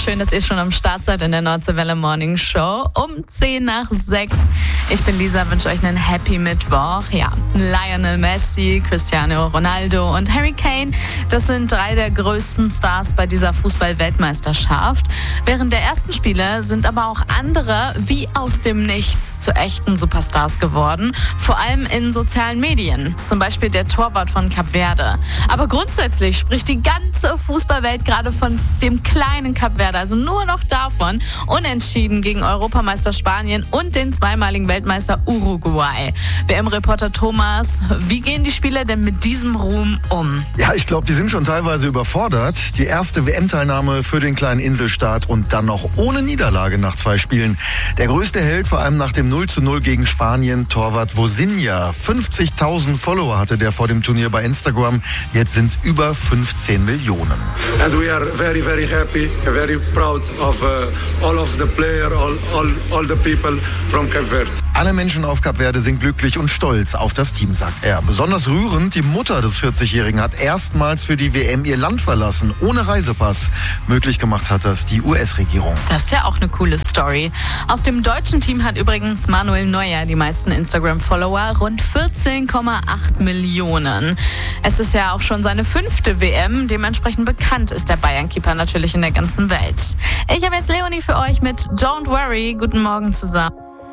schön, dass ihr schon am Start seid in der Nordseewelle Morning Show um 6:10. Ich bin Lisa, wünsche euch einen Happy Mittwoch. Ja, Lionel Messi, Cristiano Ronaldo und Harry Kane, das sind 3 der größten Stars bei dieser Fußball-Weltmeisterschaft. Während der ersten Spiele sind aber auch andere wie aus dem Nichts zu echten Superstars geworden, vor allem in sozialen Medien, zum Beispiel der Torwart von Kap Verde. Aber grundsätzlich spricht die ganze Fußballwelt gerade von dem kleinen Kap Verde, also nur noch davon, unentschieden gegen Europameister Spanien und den zweimaligen Weltmeister Uruguay. WM-Reporter Thomas, wie gehen die Spieler denn mit diesem Ruhm um? Ja, ich glaube, die sind schon teilweise überfordert. Die erste WM-Teilnahme für den kleinen Inselstaat und dann noch ohne Niederlage nach 2 Spielen. Der größte Held, vor allem nach dem 0:0 gegen Spanien, Torwart Vozinha. 50.000 Follower hatte der vor dem Turnier bei Instagram. Jetzt sind es über 15 Millionen. And we are very, very happy, very proud of all of the players, all the people from Cape Verde. Alle Menschen auf Kap Verde sind glücklich und stolz auf das Team, sagt er. Besonders rührend, die Mutter des 40-Jährigen hat erstmals für die WM ihr Land verlassen, ohne Reisepass. Möglich gemacht hat das die US-Regierung. Das ist ja auch eine coole Story. Aus dem deutschen Team hat übrigens Manuel Neuer die meisten Instagram-Follower, rund 14,8 Millionen. Es ist ja auch schon seine 5. WM, dementsprechend bekannt ist der Bayern-Keeper natürlich in der ganzen Welt. Ich habe jetzt Leonie für euch mit Don't Worry. Guten Morgen zusammen.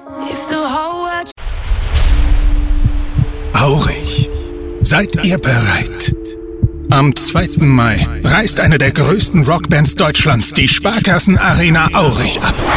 Aurich. Seid ihr bereit? Am 2. Mai reist eine der größten Rockbands Deutschlands die Sparkassen Arena Aurich ab.